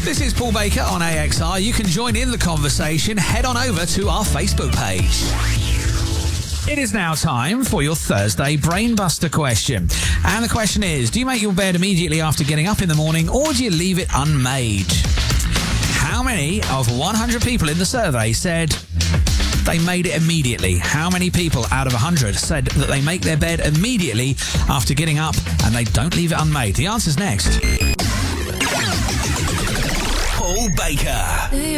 This is Paul Baker on AXR. You can join in the conversation. Head on over to our Facebook page. It is now time for your Thursday Brainbuster question. And the question is, do you make your bed immediately after getting up in the morning, or do you leave it unmade? How many of 100 people in the survey said they made it immediately? How many people out of 100 said that they make their bed immediately after getting up and they don't leave it unmade? The answer's next. Paul Baker.